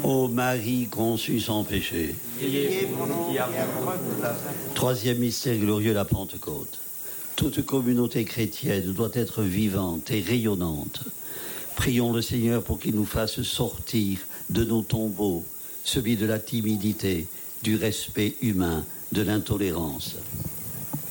Ô Marie conçue sans péché. Priez pour nous qui avons Troisième mystère glorieux, la Pentecôte. Toute communauté chrétienne doit être vivante et rayonnante. Prions le Seigneur pour qu'il nous fasse sortir de nos tombeaux, celui de la timidité, du respect humain, de l'intolérance.